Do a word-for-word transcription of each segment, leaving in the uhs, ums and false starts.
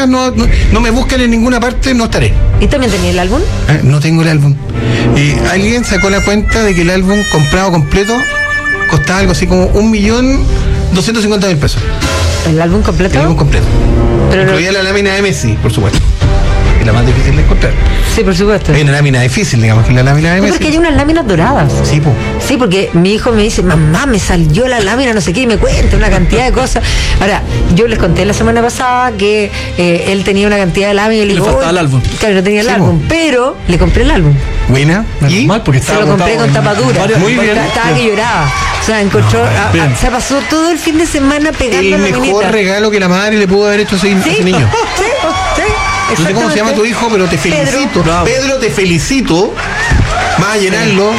No, no, no me buscan en ninguna parte, no estaré. ¿Y también tenía el álbum? Eh, no tengo el álbum. Eh, alguien sacó la cuenta de que el álbum comprado completo costaba algo así como un millón doscientos cincuenta mil pesos. ¿El álbum completo? El álbum completo. Pero incluía no... la lámina de Messi, por supuesto. Es la más difícil de encontrar. Sí, por supuesto. Hay una lámina difícil, digamos, que la lámina de No, Messi. porque hay unas láminas doradas. Sí, pues. Sí, porque mi hijo me dice, mamá, me salió la lámina, no sé qué, y me cuenta una cantidad de cosas. Ahora, yo les conté la semana pasada que eh, él tenía una cantidad de láminas y le Le digo, faltaba el álbum. Claro, no tenía el Sí, álbum, po. pero le compré el álbum. Buena. ¿Y? Mal porque Se estaba lo compré agotado con en tapadura. varias- Muy bien. Estaba que lloraba. O sea, encontró. No, a- a- bien. se pasó todo el fin de semana pegando El la mejor laminita. regalo que la madre le pudo haber hecho a ese, a ¿Sí? ese niño. Sí, sí. No sé cómo se llama tu hijo, pero te Pedro. felicito. Bravo. Pedro, te felicito. Más a llenarlo.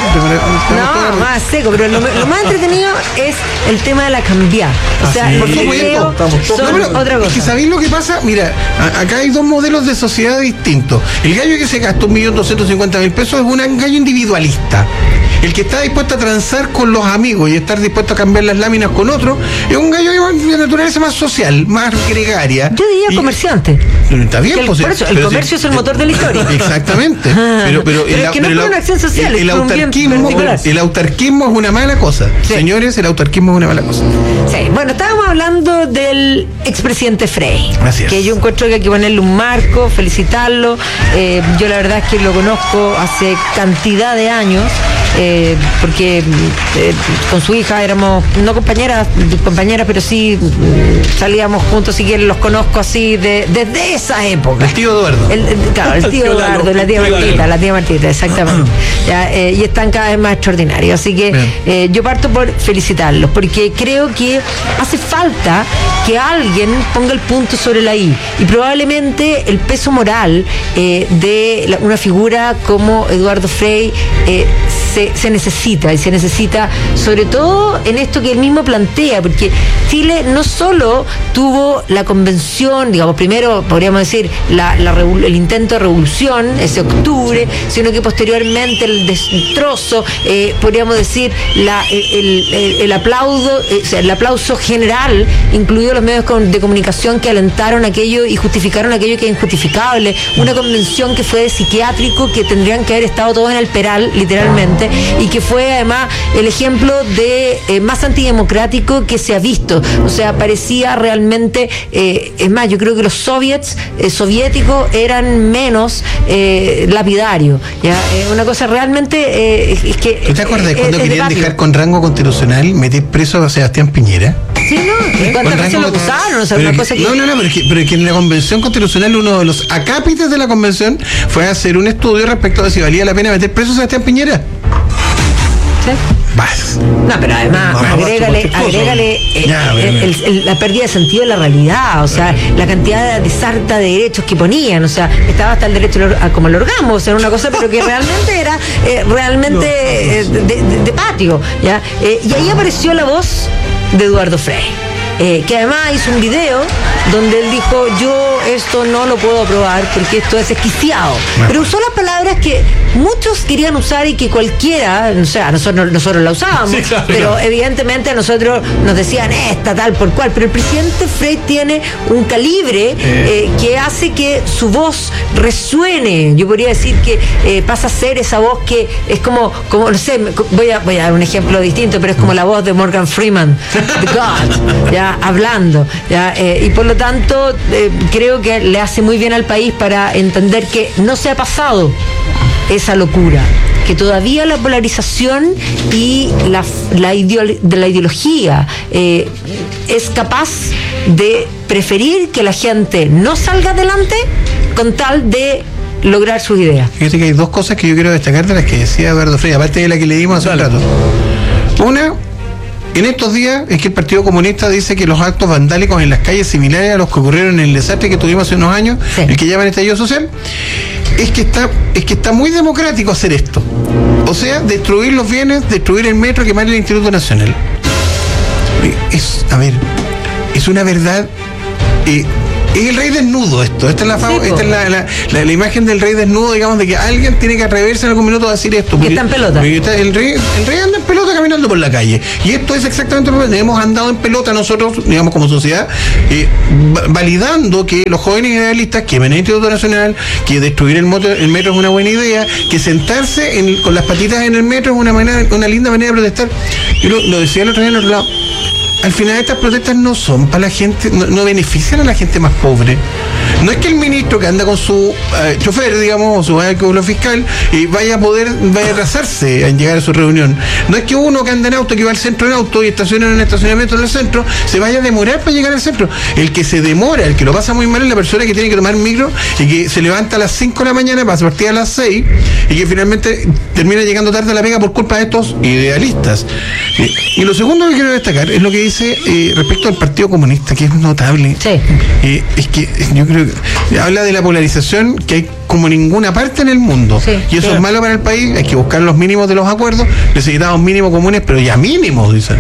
No, más seco, pero lo, lo más entretenido es el tema de la cambiada. O sea, sí. el Por supuesto. video Estamos todos- son No, pero otra es que cosa. ¿sabéis lo que pasa? Mira, a- acá hay dos modelos de sociedad distintos. El gallo que se gastó un millón doscientos cincuenta mil pesos es un gallo individualista. El que está dispuesto a transar con los amigos y estar dispuesto a cambiar las láminas con otros es un gallo de naturaleza más social, más gregaria. Yo diría Y- comerciante. Pero está bien, El- pues, por eso, el pero comercio es el motor de la historia. Exactamente. Pero, pero, Pero es que no pero es por el- una acción social, el, es el por un bien autarquismo, particular. el autarquismo es una mala cosa. Sí. Señores, el autarquismo es una mala cosa. Sí, bueno, estábamos hablando del expresidente Frey. Así es. Que yo encuentro que hay que ponerle un marco, felicitarlo. Eh, yo la verdad es que lo conozco hace cantidad de años, eh, porque eh, con su hija éramos, no compañeras, compañeras, pero sí mm, salíamos juntos, y que los conozco así de, desde esa época. El tío Eduardo. El, el- claro, el El tío tío Eduardo, Lalo, la tía el tío Martita, Lalo. la tía Martita, exactamente. Ya, eh, y están cada vez más extraordinarios. Así que Bien. eh, yo parto por felicitarlos, porque creo que hace falta que alguien ponga el punto sobre la I. Y probablemente el peso moral eh, de la- una figura como Eduardo Frei eh, se, se necesita, y se necesita sobre todo en esto que él mismo plantea, porque Chile no solo tuvo la convención, digamos, primero podríamos decir la, la revol- el intento de revolución ese octubre, sino que posteriormente el destrozo, eh, podríamos decir la, el, el- el aplauso, eh, o sea, el aplauso general, incluidos los medios con- de comunicación que alentaron aquello y justificaron aquello que es injustificable, una convención que fue de psiquiátrico, que tendrían que haber estado todos en el peral, literalmente, y que fue además el ejemplo de eh, más antidemocrático que se ha visto. O sea, parecía realmente, eh, es más, yo creo que los soviets eh, soviéticos eran menos eh, lapidarios. ¿Ya? Eh, una cosa realmente eh, es que. ¿Tú te acuerdas de eh, cuando es de querían patio. dejar con rango constitucional meter preso a Sebastián Piñera? Sí, ¿no? ¿Y cuántas Con veces rango lo consti- acusaron? O sea, Pero una que- cosa que. No, no, no, pero es, que, pero es que en la convención constitucional uno de los acápites de la convención fue hacer un estudio respecto de si valía la pena meter preso a Sebastián Piñera. Sí. Vas. No, pero además, No, no, agrégale, cualquier cosa. agrégale eh, Ya, el- bueno. el- el- la pérdida de sentido de la realidad, o sea, la cantidad de sarta de derechos que ponían, o sea, estaba hasta el derecho al or- a- como el orgasmo, o sea, era una cosa, pero que realmente era eh, realmente eh, de, de- de patio, ¿ya? Eh, y ahí apareció la voz de Eduardo Frei. Eh, que además hizo un video donde él dijo, yo esto no lo puedo aprobar porque esto es desquiciado. Pero usó las palabras que muchos querían usar y que cualquiera, o sea, nosotros, nosotros la usábamos, Sí, claro, pero claro. evidentemente a nosotros nos decían esta, tal, por cual. Pero el presidente Frei tiene un calibre eh, que hace que su voz resuene. Yo podría decir que eh, pasa a ser esa voz que es como, como no sé, voy a, voy a dar un ejemplo distinto, pero es como la voz de Morgan Freeman, The God, ya hablando, ya, eh, y por lo tanto eh, creo que le hace muy bien al país para entender que no se ha pasado esa locura, que todavía la polarización y la, la, ideolo- de la ideología eh, es capaz de preferir que la gente no salga adelante con tal de lograr sus ideas. Fíjate que hay dos cosas que yo quiero destacar de las que decía Eduardo Frei, aparte de la que leímos hace un rato. Una, en estos días es que el Partido Comunista dice que los actos vandálicos en las calles similares a los que ocurrieron en el desastre que tuvimos hace unos años, Sí. el que llaman estallido social, es que está, es que está muy democrático hacer esto. O sea, destruir los bienes, destruir el metro, quemar el Instituto Nacional. Es, a ver, es una verdad eh, es el rey desnudo esto. Esta es la, Sí, esta es la, la, la, la imagen del rey desnudo, digamos, de que alguien tiene que atreverse en algún minuto a decir esto. Que está en pelota. Está, el, rey, el rey anda en pelota caminando por la calle. Y esto es exactamente lo que hemos andado en pelota nosotros, digamos, como sociedad, eh, validando que los jóvenes idealistas quemen el Instituto Nacional, que destruir el, moto, el metro es una buena idea, que sentarse en, con las patitas en el metro es una, manera, una linda manera de protestar. Yo lo, lo decía el otro día en otro lado. Al final estas protestas no son para la gente, no, no benefician a la gente más pobre. No es que el ministro que anda con su eh, chofer, digamos, o su vehículo fiscal, eh, vaya a poder, vaya a atrasarse en llegar a su reunión. No es que uno que anda en auto, que va al centro en auto y estaciona en un estacionamiento en el centro, se vaya a demorar para llegar al centro. El que se demora, el que lo pasa muy mal es la persona que tiene que tomar micro y que se levanta a las cinco de la mañana para partir a las seis y que finalmente termina llegando tarde a la pega por culpa de estos idealistas. Eh, y lo segundo que quiero destacar es lo que dice eh, respecto al Partido Comunista, que es notable. Sí. Eh, es que yo creo que habla de la polarización que hay como ninguna parte en el mundo. Sí, y eso sí. es malo para el país. Hay que buscar los mínimos de los acuerdos. Necesitamos mínimos comunes, pero ya mínimos, dicen.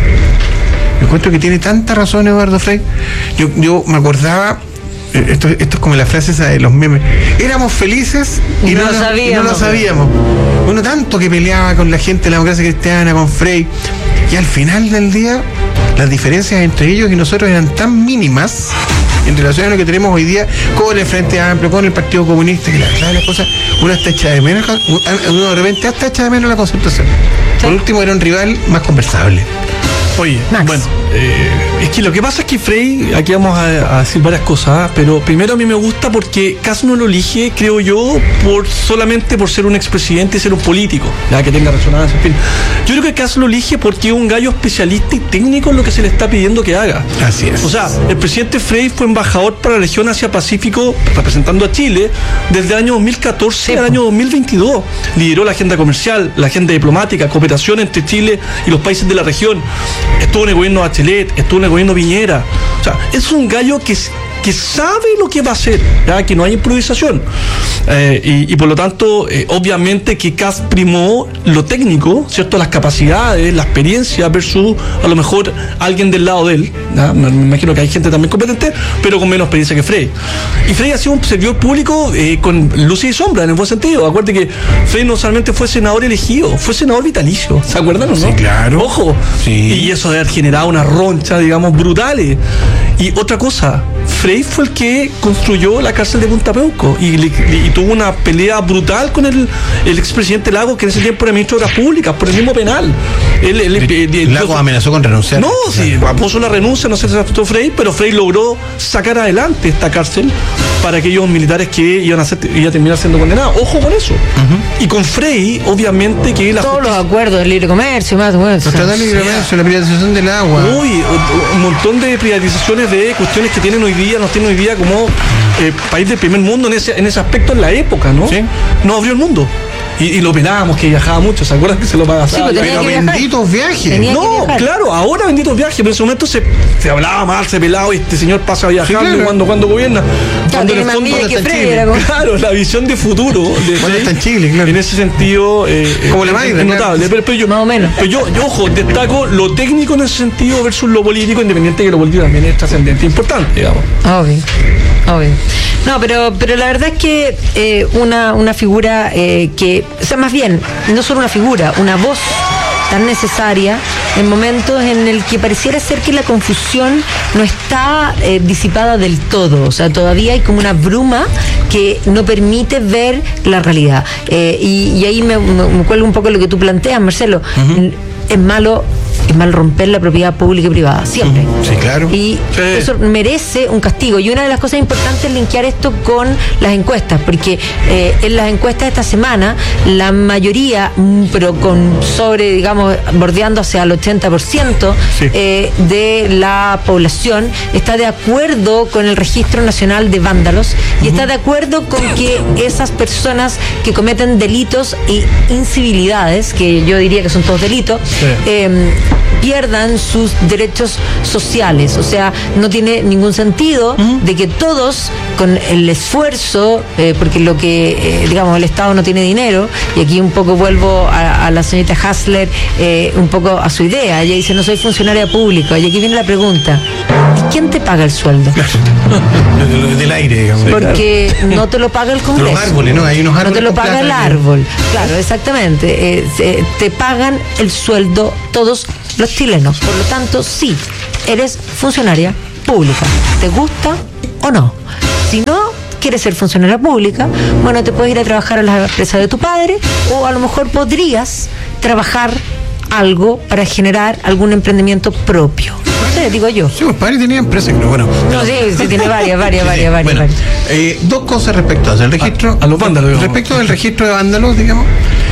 Yo encuentro que tiene tanta razón Eduardo Frei. Yo, yo me acordaba, esto, esto es como la frase esa de los memes, éramos felices y, Y no no, lo lo- sabíamos. y no lo sabíamos. Uno tanto que peleaba con la gente de la democracia cristiana, con Frei, y al final del día las diferencias entre ellos y nosotros eran tan mínimas en relación a lo que tenemos hoy día con el Frente Amplio, con el Partido Comunista, que la verdad de las cosas, uno hasta echa de menos, uno de repente hasta echa de menos la concertación. Sí. Por último, era un rival más conversable. Oye, Max. bueno, eh, es que lo que pasa es que Frei, aquí vamos a, a decir varias cosas, ¿eh? Pero primero a mí me gusta porque Kast no lo elige, creo yo, por solamente por ser un expresidente y ser un político, ya que tenga resonancia, en fin. Yo creo que Kast lo elige porque es un gallo especialista y técnico en lo que se le está pidiendo que haga. Así es. O sea, el presidente Frei fue embajador para la región Asia-Pacífico, representando a Chile, desde el año dos mil catorce Sí, al año dos mil veintidós. Lideró la agenda comercial, la agenda diplomática, cooperación entre Chile y los países de la región. Estuvo en el gobierno Bachelet, estuvo en el gobierno Piñera. O sea, es un gallo que, que sabe lo que va a hacer, ¿ya? Que no hay improvisación. Eh, y, y por lo tanto, eh, obviamente que Kast primó lo técnico, ¿cierto? Las capacidades, la experiencia versus a lo mejor alguien del lado de él. ¿Ya? Me, me imagino que hay gente también competente, pero con menos experiencia que Frei. Y Frei ha sido un servidor público eh, con luces y sombras, en el buen sentido. Acuérdate que Frei no solamente fue senador elegido, fue senador vitalicio. ¿Se acuerdan o no? Sí, claro. Ojo. Sí. Y eso de haber generado una roncha, digamos, brutales. Y otra cosa, Frei fue el que construyó la cárcel de Punta Peuco y, le- y tuvo una pelea brutal con el, el expresidente Lagos, que en ese tiempo era ministro de Obras Públicas, por el mismo penal. Él, él- él- él- Lagos amenazó con renunciar. no, sí, puso la renuncia, no sé si se aceptó Frei, pero Frei logró sacar adelante esta cárcel para aquellos militares que iban a, ser, iban a terminar siendo condenados. Ojo con eso. Y con Frei, obviamente que la Todos los justicia- acuerdos del libre comercio, más, bueno, Los tratados de libre comercio, la privatización del agua. Uy, un montón de privatizaciones de cuestiones que tienen hoy día, nos tienen hoy día como eh, país del primer mundo en ese, en ese aspecto en la época, ¿no? Sí. Nos abrió el mundo. Y, y lo pelábamos, que viajaba mucho, ¿se acuerdan que se lo pagaba? Sí, pues tenía Pero que viajar. benditos viajes. Tenía que No, viajar. claro, ahora benditos viajes, pero en ese momento se, se hablaba mal, se pelaba, y este señor pasa viajando Sí, claro. cuando, cuando gobierna. Cuando tiene más millas cuando que está en Frei, Chile. era como- Claro, la visión de futuro de Cuando Frei, está en Chile, claro. en ese sentido eh, Como la es- Maida, es claro. notable, pero, pero yo, Más o menos. pero yo, yo, ojo, destaco lo técnico en ese sentido versus lo político, independiente de que lo político también es trascendente, importante, digamos. Obvio, obvio. No, pero, pero la verdad es que eh, una, una figura eh, que, o sea, más bien, no solo una figura, una voz tan necesaria en momentos en el que pareciera ser que la confusión no está eh, disipada del todo, o sea, todavía hay como una bruma que no permite ver la realidad. Eh, y, y ahí me, me, me cuelga un poco lo que tú planteas, Marcelo. Es malo, es mal romper la propiedad pública y privada, siempre. Sí, claro. Y Sí. eso merece un castigo. Y una de las cosas importantes es linkear esto con las encuestas, porque eh, en las encuestas de esta semana, la mayoría, mm, pero con sobre, digamos, bordeando hacia el ochenta por ciento Sí. eh, de la población, está de acuerdo con el Registro Nacional de Vándalos y está de acuerdo con que esas personas que cometen delitos e incivilidades, que yo diría que son todos delitos, Sí. eh, pierdan sus derechos sociales. O sea, no tiene ningún sentido uh-huh. de que todos, con el esfuerzo, eh, porque lo que, eh, digamos, el Estado no tiene dinero, y aquí un poco vuelvo a, a la señorita Hassler, eh, un poco a su idea. Ella dice, no soy funcionaria pública. Y aquí viene la pregunta, ¿y quién te paga el sueldo? Claro. Del aire, digamos. Porque claro. no te lo paga el Congreso. Los árboles, ¿no? Hay unos árboles. No te lo paga el árbol. Claro, exactamente. Eh, eh, te pagan el sueldo todos los chilenos. Por lo tanto, sí, eres funcionaria pública. ¿Te gusta o no? Si no quieres ser funcionaria pública, bueno, te puedes ir a trabajar a la empresa de tu padre, o a lo mejor podrías trabajar algo para generar algún emprendimiento propio. No sé, digo yo. Sí, mis padres tenían empresas, pero bueno. No, sí, sí, tiene varias, varias, varias, varias. Bueno, varias. Eh, dos cosas respecto a eso. El registro. A, a los vándalos, digamos. Respecto del registro de vándalos, digamos.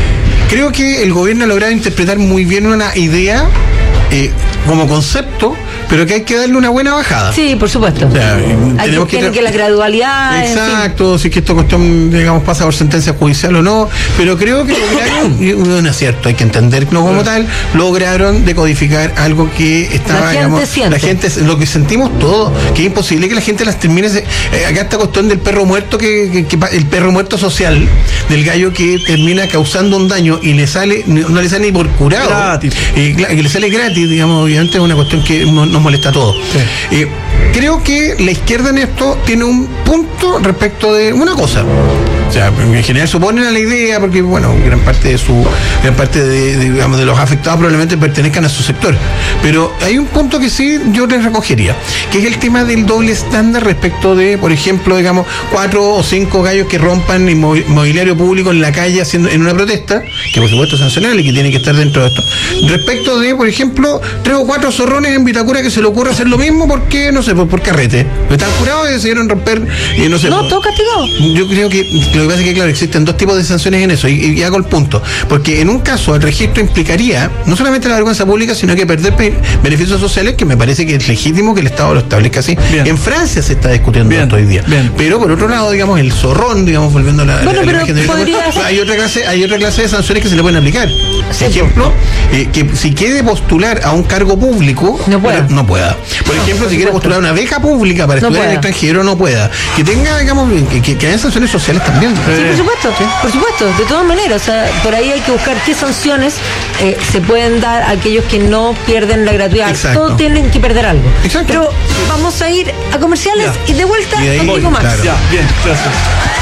Creo que el gobierno ha logrado interpretar muy bien una idea eh, como concepto, pero que hay que darle una buena bajada. Sí, por supuesto. O sea, hay que, que, que, que la gradualidad. Exacto, si es que esta cuestión, digamos, pasa por sentencia judicial o no, pero creo que lograron, y un acierto, hay que entenderlo como tal, lograron decodificar algo que estaba, la digamos, siente. la gente, lo que sentimos todos, que es imposible que la gente las termine. Eh, acá esta cuestión del perro muerto, que, que, que el perro muerto social, del gallo que termina causando un daño y le sale, no le sale ni por curado. Gratis. Eh, que le sale gratis, digamos, obviamente es una cuestión que no, nos molesta a todos. Sí. Eh, creo que la izquierda en esto tiene un punto respecto de una cosa. O sea, en general se oponen a la idea porque, bueno, gran parte de su, gran parte de, de, digamos, de los afectados probablemente pertenezcan a su sector. Pero hay un punto que sí yo les recogería, que es el tema del doble estándar respecto de, por ejemplo, digamos, cuatro o cinco gallos que rompan mobiliario público en la calle haciendo en una protesta, que por supuesto es sancionable y que tiene que estar dentro de esto. Respecto de, por ejemplo, tres o cuatro zorrones en Vitacura que se le ocurre hacer lo mismo porque, no sé, por, por carrete. Están curados y decidieron romper, y no sé. No, todo castigado. Yo creo que lo que pasa es que, claro, existen dos tipos de sanciones en eso, y, y hago el punto. Porque en un caso el registro implicaría no solamente la vergüenza pública, sino que perder pe- beneficios sociales, que me parece que es legítimo que el Estado lo establezca así. Bien. En Francia se está discutiendo esto hoy día. Bien. Pero por otro lado, digamos, el zorrón, digamos, volviendo a la, bueno, la, la imagen de podría... hay otra clase, hay otra clase de sanciones que se le pueden aplicar. Por ejemplo, eh, que si quiere postular a un cargo público, no pueda. No pueda. Por no, ejemplo, por si quiere postular a una beca pública para no estudiar pueda. En el extranjero, no pueda. Que tenga, digamos, que, que, que haya sanciones sociales también. Sí, por supuesto, ¿sí? Por supuesto, de todas maneras, o sea, por ahí hay que buscar qué sanciones eh, se pueden dar a aquellos que no pierden la gratuidad. Exacto. Todos tienen que perder algo. Exacto. Pero vamos a ir a comerciales ya. Y de vuelta y contigo más. Claro. Ya, bien, gracias.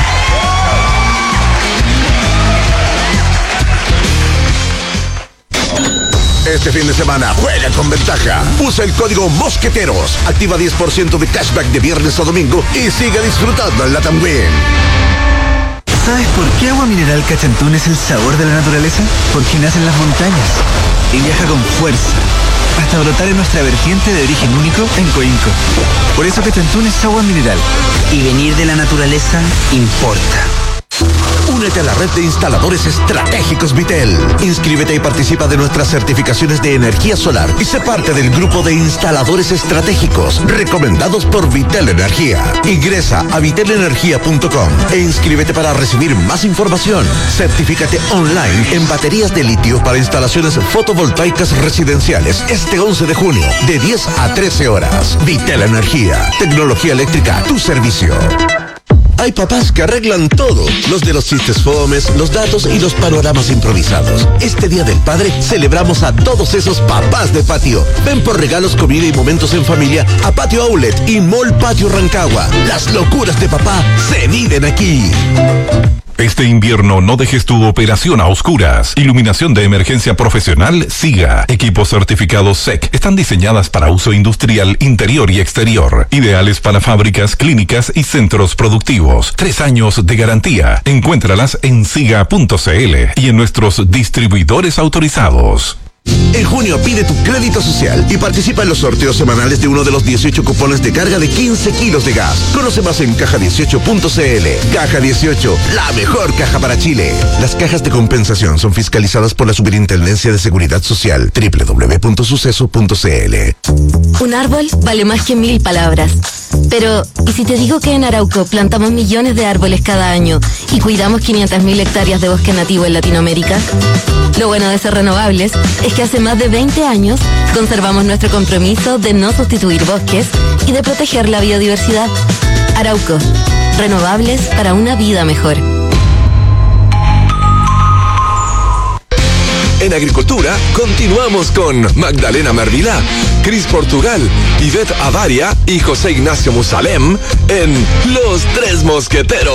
Este fin de semana juega con ventaja. Usa el código Mosqueteros. Activa diez por ciento de cashback de viernes a domingo y sigue disfrutando en Latam Win. ¿Sabes por qué Agua Mineral Cachantún es el sabor de la naturaleza? Porque nace en las montañas y viaja con fuerza hasta brotar en nuestra vertiente de origen único en Coinco. Por eso Cachantún es agua mineral. Y venir de la naturaleza importa. Únete a la red de instaladores estratégicos Vitel. Inscríbete y participa de nuestras certificaciones de energía solar y sé parte del grupo de instaladores estratégicos recomendados por Vitel Energía. Ingresa a vitel energía punto com e inscríbete para recibir más información. Certifícate online en baterías de litio para instalaciones fotovoltaicas residenciales este once de junio de diez a trece horas. Vitel Energía, tecnología eléctrica a tu servicio. Hay papás que arreglan todo, los de los chistes fomes, los datos y los panoramas improvisados. Este Día del Padre celebramos a todos esos papás de patio. Ven por regalos, comida y momentos en familia a Patio Outlet y Mall Patio Rancagua. Las locuras de papá se viven aquí. Este invierno no dejes tu operación a oscuras. Iluminación de emergencia profesional SIGA. Equipos certificados S E C. Están diseñadas para uso industrial interior y exterior. Ideales para fábricas, clínicas y centros productivos. Tres años de garantía. Encuéntralas en siga punto c l y en nuestros distribuidores autorizados. En junio pide tu crédito social y participa en los sorteos semanales de uno de los dieciocho cupones de carga de quince kilos de gas. Conoce más en caja dieciocho punto c l. Caja dieciocho, la mejor caja para Chile. Las cajas de compensación son fiscalizadas por la Superintendencia de Seguridad Social. doble u doble u doble u punto suceso punto c l. Un árbol vale más que mil palabras. Pero, ¿y si te digo que en Arauco plantamos millones de árboles cada año y cuidamos quinientas mil hectáreas de bosque nativo en Latinoamérica? Lo bueno de ser renovables es que que hace más de veinte años conservamos nuestro compromiso de no sustituir bosques y de proteger la biodiversidad. Arauco, renovables para una vida mejor. En Agricultura, continuamos con Magdalena Mervilá, Cris Portugal, Ivette Avaria y José Ignacio Musalem en Los Tres Mosqueteros.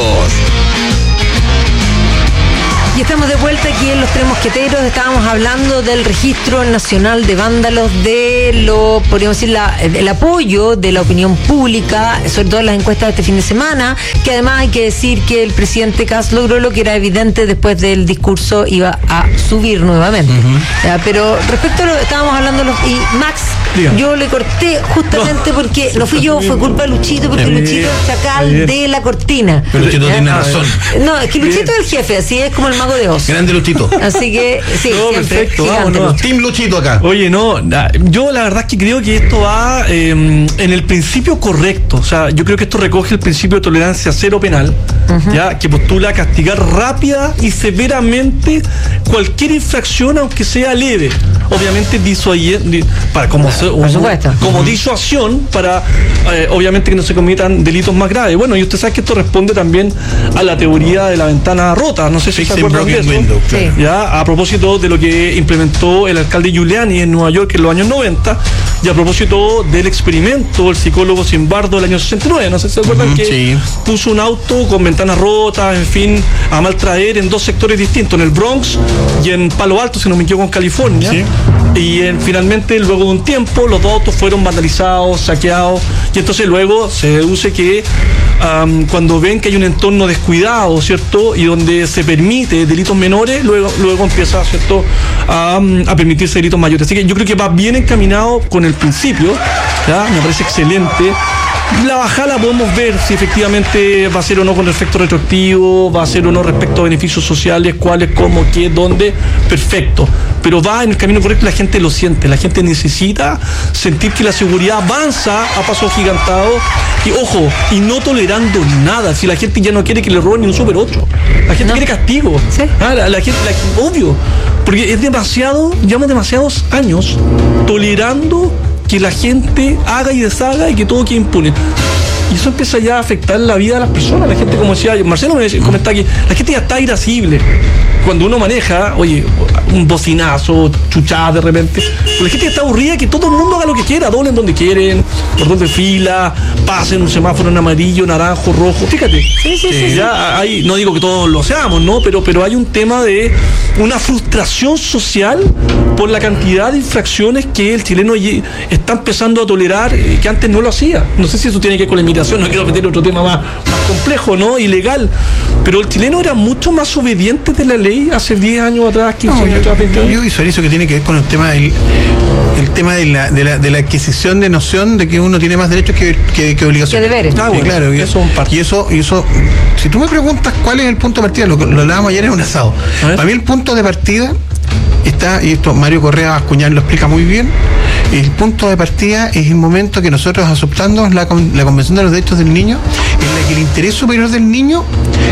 Y estamos de vuelta aquí en Los Tres Mosqueteros. Estábamos hablando del Registro Nacional de Vándalos, de lo, podríamos decir, la, el apoyo de la opinión pública, sobre todo en las encuestas de este fin de semana, que además hay que decir que el presidente Kast logró lo que era evidente después del discurso, iba a subir nuevamente. Uh-huh. Ya, pero respecto a lo que estábamos hablando, los, y Max, Dígame. Yo le corté justamente no. porque no fui yo, fue culpa de Luchito, porque bien, Luchito es el chacal bien. de la cortina. Pero Luchito tiene razón. No, es que Luchito bien. es el jefe, así es como el mago de Oz. Grande Luchito. Así que, sí, no, perfecto, vámonos. Team Luchito acá. Oye, no, yo la verdad es que creo que esto va eh, en el principio correcto. O sea, yo creo que esto recoge el principio de tolerancia cero penal, uh-huh. ya que postula castigar rápida y severamente cualquier infracción, aunque sea leve. Obviamente disuadir, para como, Por supuesto. como uh-huh. disuasión para eh, obviamente que no se cometan delitos más graves. Bueno, y usted sabe que esto responde también a la teoría de la ventana rota. No sé si se acuerdan de eso. Window, claro. Sí. Ya, a propósito de lo que implementó el alcalde Giuliani en Nueva York en los años noventa, y a propósito del experimento del psicólogo Zimbardo del año sesenta y nueve. No sé si se acuerdan uh-huh. que sí. puso un auto con ventanas rotas, en fin, a maltraer en dos sectores distintos, en el Bronx y en Palo Alto, si no me equivoco, en California. Sí. Y en, finalmente, luego de un tiempo, los dos autos fueron vandalizados, saqueados, y entonces luego se deduce que um, cuando ven que hay un entorno descuidado, ¿cierto?, y donde se permite delitos menores, luego, luego empieza, ¿cierto?, a, a permitirse delitos mayores. Así que yo creo que va bien encaminado con el principio, ¿ya? Me parece excelente. La bajada la podemos ver si efectivamente va a ser o no con efecto retroactivo, va a ser o no respecto a beneficios sociales, cuáles, cómo, qué, dónde, perfecto. Pero va en el camino correcto, la gente lo siente, la gente necesita sentir que la seguridad avanza a paso agigantado y, ojo, y no tolerando nada. Si la gente ya no quiere que le roben ni un Super ocho, la gente no. quiere castigo. ¿Sí? Ah, la, la gente, la, obvio, porque es demasiado, llevamos demasiados años tolerando que la gente haga y deshaga y que todo quede impune. Y eso empieza ya a afectar la vida de las personas. La gente, como decía Marcelo, me comentaba que la gente ya está irascible. Cuando uno maneja, oye, un bocinazo, chuchada de repente, la gente está aburrida que todo el mundo haga lo que quiera, doblen donde quieren, por donde fila, pasen un semáforo en amarillo, naranjo, rojo. Fíjate, sí, sí, sí, ya hay, no digo que todos lo seamos, ¿no? Pero, pero hay un tema de una frustración social por la cantidad de infracciones que el chileno está empezando a tolerar, que antes no lo hacía. No sé si eso tiene que ver con la inmigración, no quiero meter otro tema más, más complejo, ¿no? Ilegal. Pero el chileno era mucho más obediente de la ley hace diez años atrás, quince no, años atrás, veinte años. Yo visualizo que tiene que ver con el tema del el tema de la, de la, de la adquisición de noción de que uno tiene más derechos que, que, que obligaciones. Que deberes. Ah, bueno, claro, y eso, y eso, y eso, si tú me preguntas cuál es el punto de partida, lo, lo hablábamos ayer en un asado. Para mí el punto de partida está, y esto Mario Correa Bascuñán lo explica muy bien, el punto de partida es el momento que nosotros aceptamos la, la Convención de los Derechos del Niño, en la que el interés superior del niño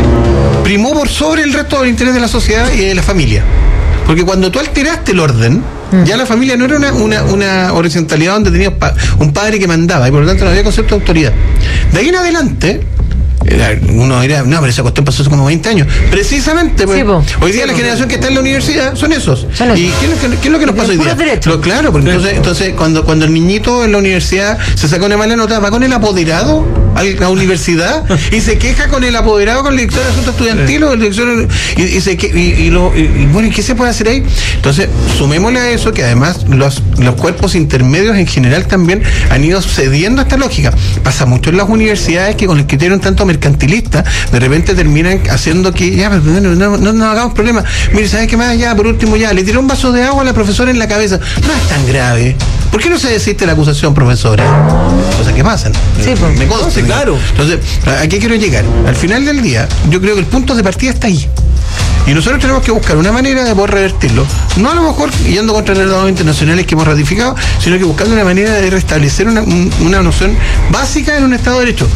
primó por sobre el resto del interés de la sociedad y de la familia. Porque cuando tú alteraste el orden, mm. ya la familia no era una, una, una horizontalidad donde tenías pa- un padre que mandaba, y por lo tanto no había concepto de autoridad. De ahí en adelante, uno dirá, no, pero esa cuestión pasó hace como veinte años. Precisamente, pues, sí, hoy día sí, la generación que está en la universidad son esos. Son ¿Y qué es, que, qué es lo que nos pasa hoy día? Lo, claro, porque sí. entonces, entonces cuando, cuando el niñito en la universidad se saca una mala nota, va con el apoderado a la universidad y se queja con el apoderado, con el director de asuntos estudiantiles, o el director, y, y, se, y, y, lo, y, y bueno, ¿y qué se puede hacer ahí? Entonces, sumémosle a eso que además los, los cuerpos intermedios en general también han ido cediendo a esta lógica. Pasa mucho en las universidades que con el criterio un tanto mercantilista, de repente terminan haciendo que, ya, pero no, no, no, no hagamos problema. Mire, ¿sabes qué más? Ya, por último, ya, le tiró un vaso de agua a la profesora en la cabeza. No es tan grave. ¿Por qué no se desiste la acusación, profesora? Cosas que pasan. Sí, pues. Me consta, sí, claro. Entonces, ¿a qué quiero llegar? Al final del día, yo creo que el punto de partida está ahí. Y nosotros tenemos que buscar una manera de poder revertirlo. No a lo mejor yendo contra tratados internacionales que hemos ratificado, sino que buscando una manera de restablecer una, una noción básica en un Estado de Derecho.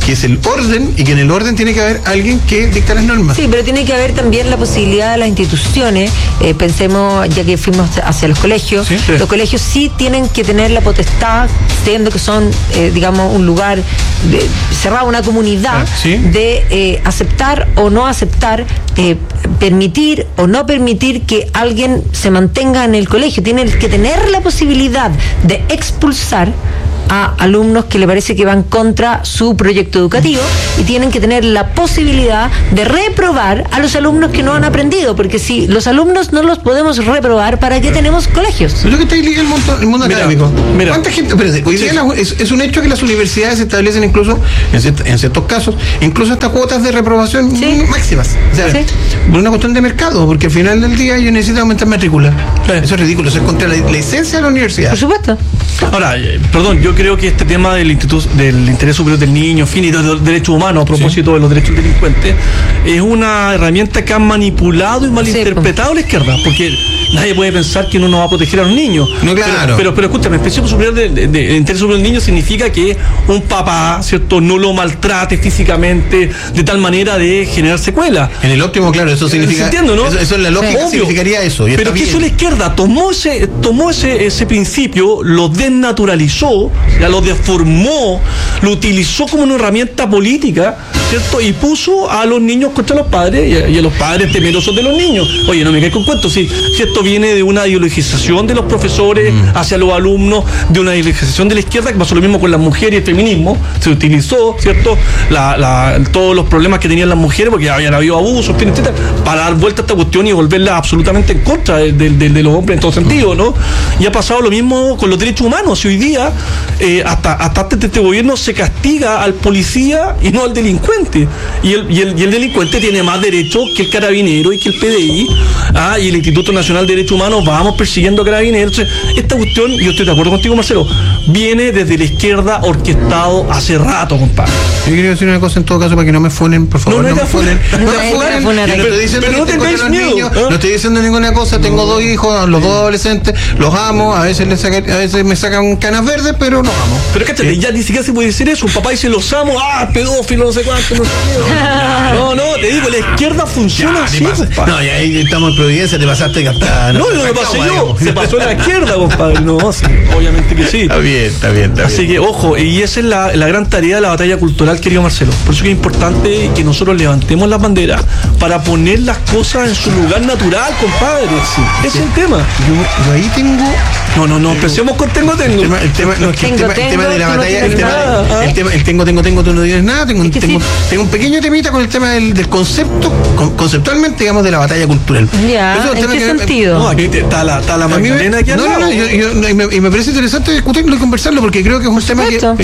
que es el orden, y que en el orden tiene que haber alguien que dicta las normas. Sí, pero tiene que haber también la posibilidad de las instituciones, eh, pensemos, ya que fuimos hacia los colegios, Sí, sí. los colegios sí tienen que tener la potestad, siendo que son, eh, digamos, un lugar de, cerrado, una comunidad, Ah, ¿sí? de eh, aceptar o no aceptar, eh, permitir o no permitir que alguien se mantenga en el colegio. Tienen que tener la posibilidad de expulsar a alumnos que le parece que van contra su proyecto educativo, y tienen que tener la posibilidad de reprobar a los alumnos que no han aprendido, porque si los alumnos no los podemos reprobar, ¿para qué tenemos colegios? Yo creo que está ahí el mundo, el mundo Mira, académico. mira. ¿Cuánta gente? Espérate, hoy Sí, día sí. la- es, es un hecho que las universidades establecen incluso, en, ciert- en ciertos casos, incluso hasta cuotas de reprobación Sí. máximas. O sea, Sí. por una cuestión de mercado, porque al final del día ellos necesitan aumentar matrícula. Sí. Eso es ridículo, eso es contra la, la esencia de la universidad. Por supuesto. Ahora, eh, perdón, yo creo que este tema del instituto, del interés superior del niño, en fin, y de los derechos humanos, a propósito de los derechos del delincuente, es una herramienta que han manipulado y malinterpretado la izquierda, porque nadie puede pensar que uno no va a proteger a los niños. No, claro. Pero, pero, pero escúchame, el principio superior del de, de- del interés superior del niño significa que un papá, ¿cierto?, no lo maltrate físicamente de tal manera de generar secuelas. En el óptimo, claro, eso significa. Entiendo, ¿no? Eso, eso en la lógica Obvio. significaría eso. Y Pero está que bien. eso la izquierda tomó ese, tomó ese, ese principio, lo desnaturalizó, ya lo deformó, lo utilizó como una herramienta política, ¿cierto? Y puso a los niños contra los padres y a, y a los padres temerosos de los niños. Oye, no me caigas con cuentos, si, si esto viene de una ideologización de los profesores Mm. hacia los alumnos, de una ideologización de la izquierda, que pasó lo mismo con las mujeres y el feminismo, se utilizó, ¿cierto? La, la, todos los problemas que tenían las mujeres, porque habían habido abusos, en fin, etcétera, para dar vuelta a esta cuestión y volverla absolutamente en contra de, de- de- de los hombres en todo sentido, ¿no? Y ha pasado lo mismo con los derechos humanos. Y hoy día, eh, hasta, hasta antes de este gobierno, se castiga al policía y no al delincuente. Y el, y el, y el delincuente tiene más derechos que el carabinero y que el P D I, ah, y el Instituto Nacional de Derechos Humanos, vamos persiguiendo carabineros. Entonces, esta cuestión, yo estoy de acuerdo contigo, Marcelo, viene desde la izquierda orquestado hace rato, compadre. Yo quería decir una cosa en todo caso para que no me funen, por favor. No, no me hay que funen. funar. No No me hay que funen. funar Yo no aquí. estoy diciendo Pero que no esté contra tengáis los miedo, niños, ¿eh? no estoy diciendo ninguna cosa. Tengo dos hijos, los dos adolescentes, los amo. A veces les saca- a veces me sacan canas verdes, pero los amo. Pero cállate, ya ni siquiera se puede decir eso. Un papá dice los amo, ah, pedófilo, no sé cuánto, no sé qué. No, no, te digo, la izquierda funciona Ya, así, te pasa- compadre. no, ya ahí estamos en Providencia, te pasaste hasta. No, no me pasé yo, se pasó en la izquierda, compadre. No, sí, obviamente que sí. Está bien, está bien, está Así bien. que, ojo, y esa es la, la gran tarea de la batalla cultural, querido Marcelo. Por eso que es importante que nosotros levantemos las banderas para poner las cosas en su lugar natural, compadre. Ese es el tema. Yo, yo ahí tengo. No, no, no, empecemos con tengo, El tengo. tema, el tema, no, es que el Tengo, tema, el tema de la tengo, tú no batalla, el tienes tema, nada, el ¿ah? tema, el tengo, tengo, tengo, tú no tienes nada, tengo, Es que tengo, sí. tengo un pequeño temita con el tema del, del concepto, con- conceptualmente, digamos, de la batalla cultural. Ya, Eso es un ¿en tema qué que- sentido? No, aquí te- está la, está la A mí me- Magdalena aquí al no, no, lado. no, yo- yo- y, me, y me parece interesante discutirlo y conversarlo porque creo que es un tema que supuesto. eh,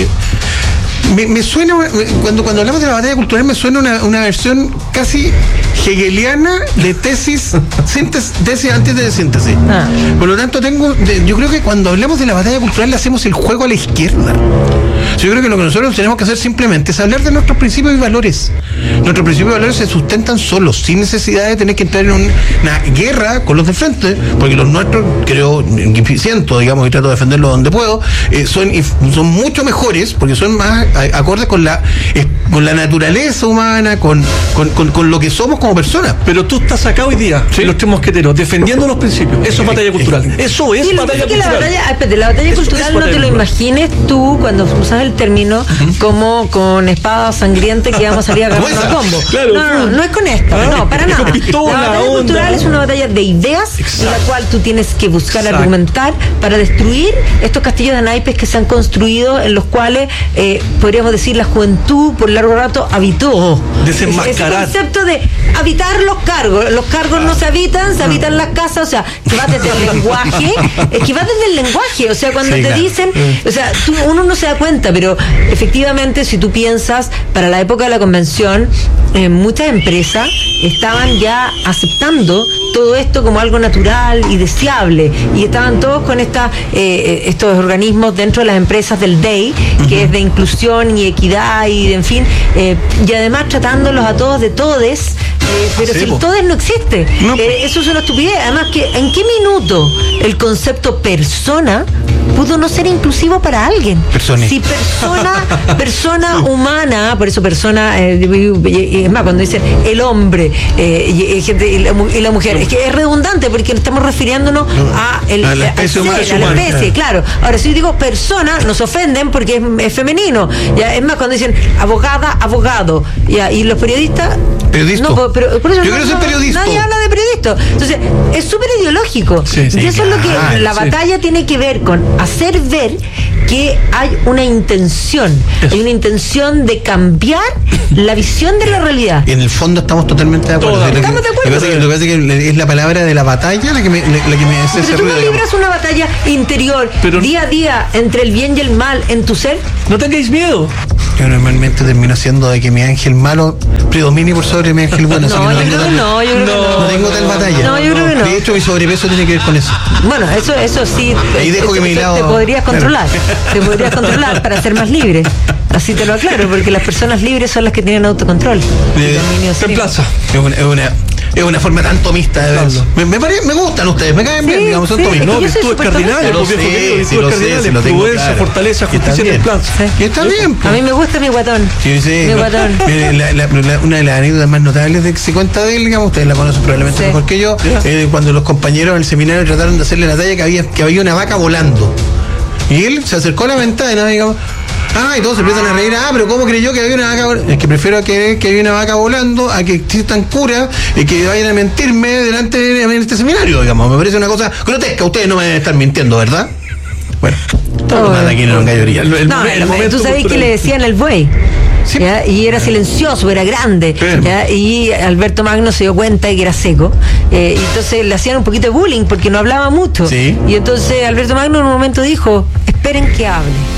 me, me suena, me- cuando, cuando hablamos de la batalla cultural me suena una, una versión casi hegeliana de tesis, síntesis, tesis antes de síntesis. Ah. Por lo tanto, tengo, de- yo creo que cuando hablamos de la batalla cultural le hacemos el juego a la izquierda. Yo creo que lo que nosotros tenemos que hacer simplemente es hablar de nuestros principios y valores. Nuestros principios y valores se sustentan solos, sin necesidad de tener que entrar en un- una guerra con los del frente, porque los nuestros, creo, y siento, digamos, y trato de defenderlos donde puedo, eh, son, inf- son mucho mejores, porque son más a- acordes con la, eh, con la naturaleza humana, con, con, con- con lo que somos como personas. Pero tú estás acá hoy día, Sí. los tres mosqueteros, defendiendo los principios. Eso es batalla cultural. Eso es Sí, lo que batalla pasa es que la cultural. batalla, ah, espérate, la batalla Eso cultural es no batalla te lo cultural. imagines tú cuando usas el término como con espada sangriente que vamos a salir a agarrar Como a esa. combo. Claro. no, no, no es con esto, Ah, no, para con nada. pistola, la batalla onda. cultural es una batalla de ideas Exacto. en la cual tú tienes que buscar Exacto. argumentar para destruir estos castillos de naipes que se han construido en los cuales eh, podríamos decir la juventud por largo rato habitó. Desenmascarar. Ese concepto de habitar los cargos. Los cargos no se habitan, se habitan las casas, o sea, que va desde el lenguaje, es que va desde el lenguaje, o sea, cuando Sí, te claro. dicen, o sea, tú, uno no se da cuenta, pero efectivamente si tú piensas, para la época de la convención, eh, muchas empresas estaban ya aceptando todo esto como algo natural y deseable, y estaban todos con esta, eh, estos organismos dentro de las empresas del D E I, que es de inclusión y equidad y de, en fin, eh, y además tratándolos a todos de todes, eh, pero Sí, si po. el todes no existe, No, eh, eso es una estupidez. Además, que ¿en qué minuto el concepto persona pudo no ser inclusivo para alguien. Persona. Si persona, persona humana, por eso persona, eh, es más, cuando dicen el hombre eh, y, y, gente, y, la, y la mujer, es que es redundante porque estamos refiriéndonos a, el, a la especie al humana, ser, a la humana, especie, claro. Ahora, si yo digo persona, nos ofenden porque es, es femenino. Ya, es más, cuando dicen abogada, abogado, ya, y los periodistas. Periodista. No, pero, por eso yo no, quiero ser no, periodista. Nadie habla de periodista. Entonces, es súper ideológico. Sí, sí, y eso es lo que claro, la sí. batalla tiene que ver con hacer ver que hay una intención, Eso. hay una intención de cambiar la visión de la realidad. En el fondo estamos totalmente de acuerdo. Todas. Lo que- Estamos de acuerdo. Lo que pasa es que, lo que pasa es que es la palabra de la batalla la que me, la que me hace ese Pero tú no ruido. libras una batalla interior Pero- día a día entre el bien y el mal en tu ser. No tengáis miedo. Yo normalmente termino siendo de que mi ángel malo predomine por sobre mi ángel bueno. No, así que yo tengo creo que tal- no, yo creo que No, no. no tengo tal batalla. No, yo creo que no. De hecho, mi sobrepeso tiene que ver con eso. Bueno, eso, eso sí. Ahí dejo que te, mi te- lado- te podrías claro. controlar. Te podrías controlar para ser más libre. Así te lo aclaro, porque las personas libres son las que tienen autocontrol. Eh, Dominio Se sí. emplaza. Es una, es una, es una forma tan tomista de verlo. Me, me, pare- me gustan ustedes, me caen bien, Sí, digamos, son sí, tomistas. es No, que yo soy virtudes súper cardinales, tomista. pues, viejo Lo sé, querido, sí, virtudes lo sé, cardinales, sí, lo tengo prudencia, claro. fortaleza, Que justicia y está templanza. Sí. Y está bien, A pues. mí me gusta mi guatón. Sí, sí. Mi no. guatón. Mire, la- la- la- una de las anécdotas más notables de que se cuenta de él, digamos, ustedes la conocen probablemente Sí. mejor que yo, eh, cuando los compañeros del seminario trataron de hacerle la talla que había, que había una vaca volando. Y él se acercó a la ventana, digamos, ah, y todos se empiezan a reír, ah, pero ¿cómo creyó que había una vaca volando? Es que prefiero que, que había una vaca volando a que existan curas y que vayan a mentirme delante de este seminario, digamos. Me parece una cosa grotesca, ustedes no me deben estar mintiendo, ¿verdad? Bueno, todo nada aquí no gallería. El- el No, momen- el el- momento tú sabes que cultural. le decían el buey. Sí. ¿Ya? Y era silencioso, era grande. Sí. ¿Ya? Y Alberto Magno se dio cuenta de que era seco. Eh, y entonces le hacían un poquito de bullying porque no hablaba mucho. Sí. Y entonces Alberto Magno en un momento dijo: esperen que hable.